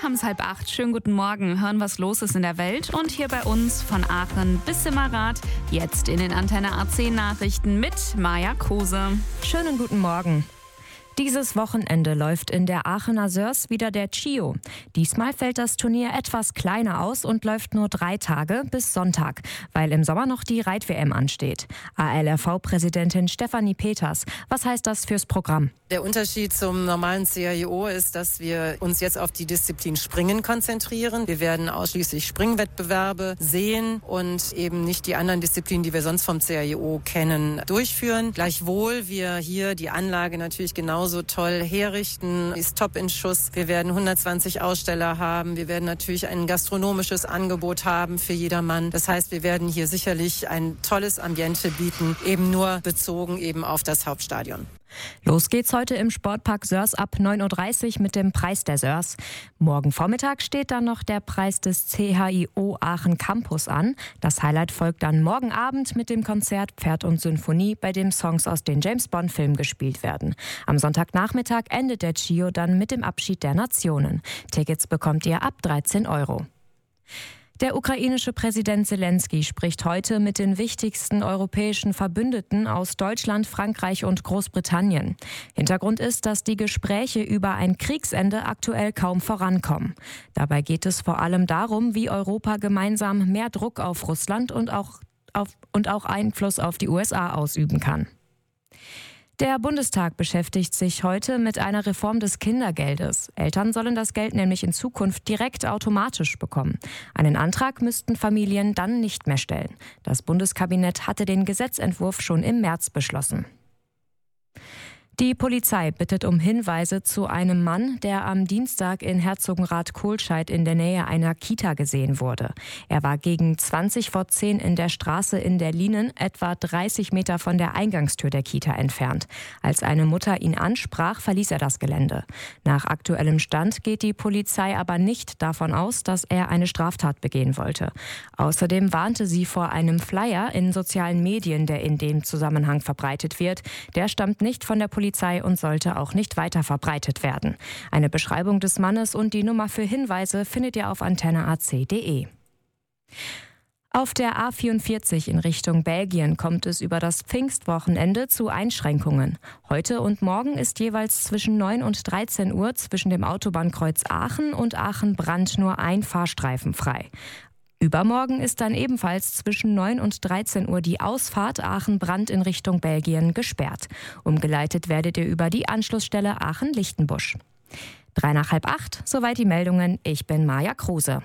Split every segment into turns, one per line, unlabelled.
Wir haben es 7:30. Schönen guten Morgen. Hören, was los ist in der Welt. Und hier bei uns von Aachen bis Simmerath. Jetzt in den Antenne AC Nachrichten mit Maja Kruse.
Schönen guten Morgen. Dieses Wochenende läuft in der Aachener Sörs wieder der CHIO. Diesmal fällt das Turnier etwas kleiner aus und läuft nur 3 Tage bis Sonntag, weil im Sommer noch die Reit-WM ansteht. ALRV-Präsidentin Stefanie Peters, was heißt das fürs Programm?
Der Unterschied zum normalen CHIO ist, dass wir uns jetzt auf die Disziplin Springen konzentrieren. Wir werden ausschließlich Springwettbewerbe sehen und eben nicht die anderen Disziplinen, die wir sonst vom CHIO kennen, durchführen. Gleichwohl wir hier die Anlage natürlich genauso toll herrichten, ist top in Schuss. Wir werden 120 Aussteller haben. Wir werden natürlich ein gastronomisches Angebot haben für jedermann. Das heißt, wir werden hier sicherlich ein tolles Ambiente bieten, eben nur bezogen eben auf das Hauptstadion.
Los geht's heute im Sportpark Sörs ab 9:30 Uhr mit dem Preis der Sörs. Morgen Vormittag steht dann noch der Preis des CHIO Aachen Campus an. Das Highlight folgt dann morgen Abend mit dem Konzert Pferd und Symphonie, bei dem Songs aus den James-Bond-Filmen gespielt werden. Am Sonntagnachmittag endet der CHIO dann mit dem Abschied der Nationen. Tickets bekommt ihr ab 13 €. Der ukrainische Präsident Zelensky spricht heute mit den wichtigsten europäischen Verbündeten aus Deutschland, Frankreich und Großbritannien. Hintergrund ist, dass die Gespräche über ein Kriegsende aktuell kaum vorankommen. Dabei geht es vor allem darum, wie Europa gemeinsam mehr Druck auf Russland und auch Einfluss auf die USA ausüben kann. Der Bundestag beschäftigt sich heute mit einer Reform des Kindergeldes. Eltern sollen das Geld nämlich in Zukunft direkt automatisch bekommen. Einen Antrag müssten Familien dann nicht mehr stellen. Das Bundeskabinett hatte den Gesetzentwurf schon im März beschlossen. Die Polizei bittet um Hinweise zu einem Mann, der am Dienstag in Herzogenrath-Kohlscheid in der Nähe einer Kita gesehen wurde. Er war gegen 20:10 in der Straße in der Lienen, etwa 30 Meter von der Eingangstür der Kita entfernt. Als eine Mutter ihn ansprach, verließ er das Gelände. Nach aktuellem Stand geht die Polizei aber nicht davon aus, dass er eine Straftat begehen wollte. Außerdem warnte sie vor einem Flyer in sozialen Medien, der in dem Zusammenhang verbreitet wird. Der stammt nicht von der Polizei und sollte auch nicht weiter verbreitet werden. Eine Beschreibung des Mannes und die Nummer für Hinweise findet ihr auf antenneac.de. Auf der A44 in Richtung Belgien kommt es über das Pfingstwochenende zu Einschränkungen. Heute und morgen ist jeweils zwischen 9 und 13 Uhr zwischen dem Autobahnkreuz Aachen und Aachen-Brandt nur ein Fahrstreifen frei. Übermorgen ist dann ebenfalls zwischen 9 und 13 Uhr die Ausfahrt Aachen-Brandt in Richtung Belgien gesperrt. Umgeleitet werdet ihr über die Anschlussstelle Aachen-Lichtenbusch. 7:55, soweit die Meldungen. Ich bin Maja Kruse.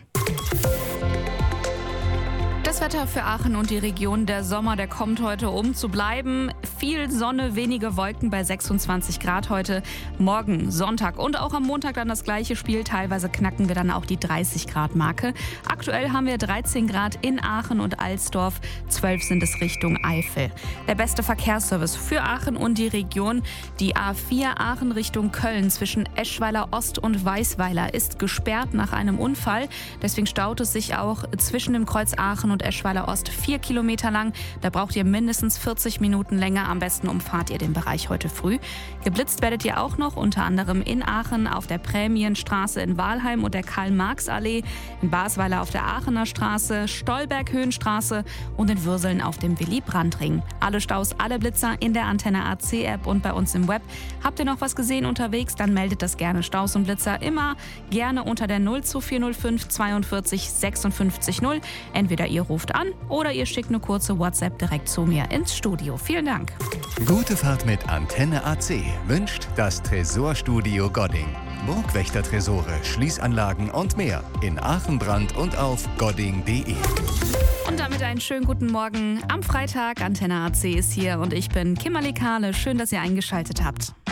Das Wetter für Aachen und die Region, der Sommer, der kommt heute, um zu bleiben. Viel Sonne, wenige Wolken bei 26 Grad heute. Morgen, Sonntag und auch am Montag dann das gleiche Spiel. Teilweise knacken wir dann auch die 30 Grad Marke. Aktuell haben wir 13 Grad in Aachen und Alsdorf. 12 sind es Richtung Eifel. Der beste Verkehrsservice für Aachen und die Region. Die A4 Aachen Richtung Köln zwischen Eschweiler Ost und Weißweiler ist gesperrt nach einem Unfall. Deswegen staut es sich auch zwischen dem Kreuz Aachen und Eschweiler Ost 4 Kilometer lang. Da braucht ihr mindestens 40 Minuten länger. Am besten umfahrt ihr den Bereich heute früh. Geblitzt werdet ihr auch noch, unter anderem in Aachen auf der Prämienstraße in Wahlheim und der Karl-Marx-Allee, in Basweiler auf der Aachener Straße, Stolberg-Höhenstraße und in Würseln auf dem Willy-Brandt-Ring. Alle Staus, alle Blitzer in der Antenne AC-App und bei uns im Web. Habt ihr noch was gesehen unterwegs, dann meldet das gerne. Staus und Blitzer immer gerne unter der 02405 42 56 0. Entweder ihr ruft an oder ihr schickt eine kurze WhatsApp direkt zu mir ins Studio. Vielen Dank.
Gute Fahrt mit Antenne AC wünscht das Tresorstudio Godding. Burgwächter-Tresore, Schließanlagen und mehr in Aachen, Brandt und auf godding.de.
Und damit einen schönen guten Morgen am Freitag. Antenne AC ist hier und ich bin Kimberly Kahle. Schön, dass ihr eingeschaltet habt.